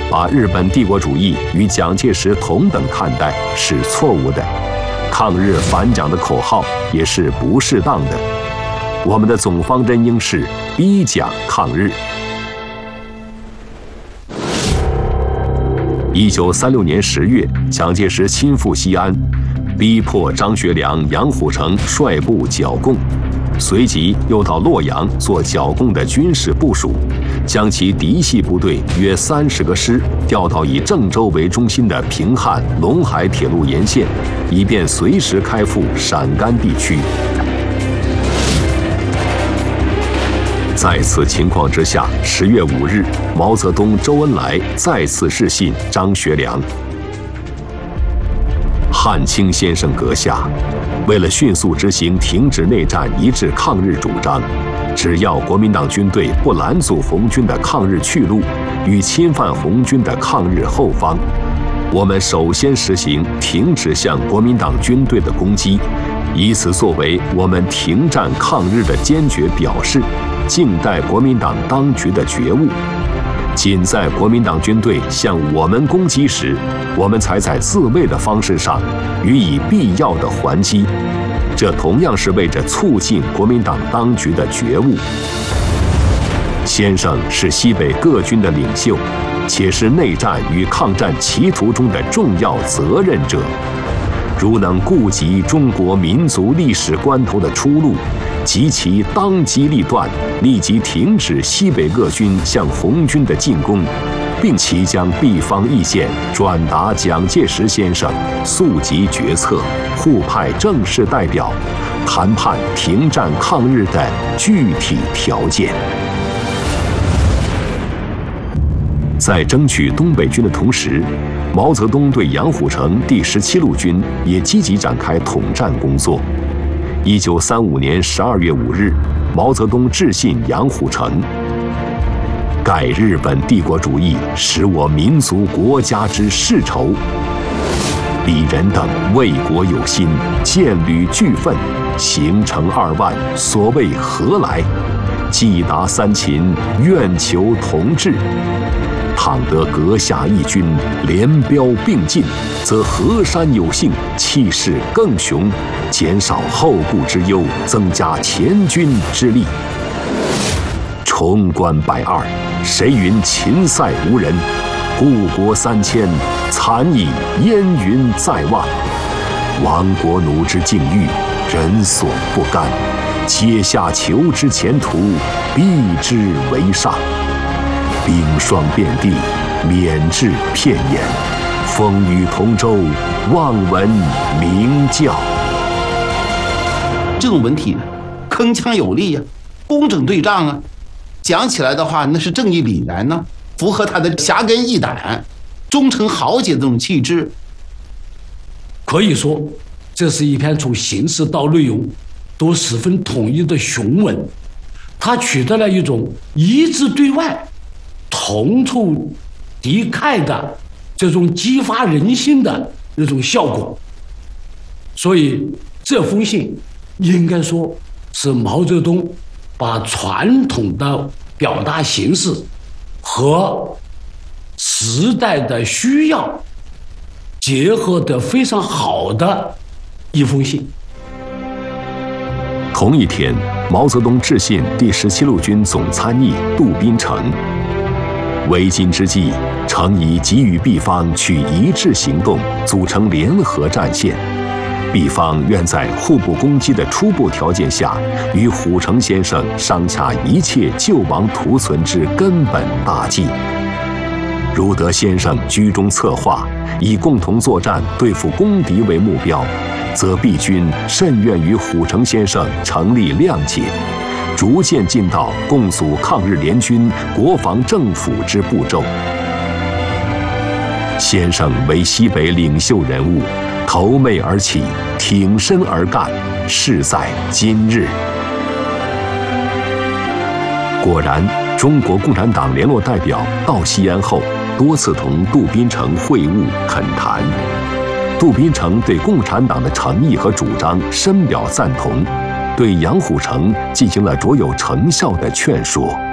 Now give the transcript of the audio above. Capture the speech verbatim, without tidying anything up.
把日本帝国主义与蒋介石同等看待是错误的，抗日反蒋的口号也是不适当的。我们的总方针应是逼蒋抗日。一九三六年十月，蒋介石亲赴西安，逼迫张学良、杨虎城率部剿共，随即又到洛阳做剿共的军事部署，将其嫡系部队约三十个师调到以郑州为中心的平汉、陇海铁路沿线，以便随时开赴陕甘地区。在此情况之下，十月五日，毛泽东、周恩来再次致信张学良。汉卿先生阁下，为了迅速执行停止内战、一致抗日主张，只要国民党军队不拦阻红军的抗日去路与侵犯红军的抗日后方，我们首先实行停止向国民党军队的攻击，以此作为我们停战抗日的坚决表示，静待国民党当局的觉悟。仅在国民党军队向我们攻击时，我们才在自卫的方式上予以必要的还击，这同样是为着促进国民党当局的觉悟。先生是西北各军的领袖，且是内战与抗战歧途中的重要责任者。如能顾及中国民族历史关头的出路，及其当机立断，立即停止西北各军向红军的进攻，并其将地方意见转达蒋介石先生，速即决策，互派正式代表，谈判停战抗日的具体条件。在争取东北军的同时，毛泽东对杨虎城第十七路军也积极展开统战工作。一九三五年十二月五日，毛泽东致信杨虎城：盖日本帝国主义使我民族国家之世仇，彼人等为国有心，建旅俱愤，形成二万，所谓何来？既达三秦，愿求同志。倘得阁下一军联标并进，则河山有幸，气势更雄，减少后顾之忧，增加前军之力。冲关百二，谁云秦塞无人？故国三千，残以烟云在望。亡国奴之境遇，人所不甘。阶下求之前途，避之为上。冰霜遍地，免至片言。风雨同舟，望闻名教。 这种文体呢，铿锵有力啊，工整对仗啊，讲起来的话，那是正义凛然呢、啊，符合他的侠肝义胆、忠诚豪杰的这种气质。 可以说，这是一篇从形式到内容都十分统一的雄文，它取得了一种一致对外、同处敌忾的这种激发人心的那种效果。所以这封信应该说是毛泽东把传统的表达形式和时代的需要结合得非常好的一封信。 同一天，毛泽东致信第十七路军总参议杜宾城：为今之计，诚宜给予毕方取一致行动，组成联合战线。毕方愿在互不攻击的初步条件下，与虎城先生商洽一切救亡图存之根本大计。如得先生居中策划，以共同作战对付公敌为目标，则毕军甚愿与虎城先生成立谅解，逐渐进到共组抗日联军、国防政府之步骤。先生为西北领袖人物，头昧而起，挺身而干，势在今日。果然，中国共产党联络代表到西安后，多次同杜宾城会晤恳谈。杜宾城对共产党的诚意和主张深表赞同，对杨虎城进行了卓有成效的劝说。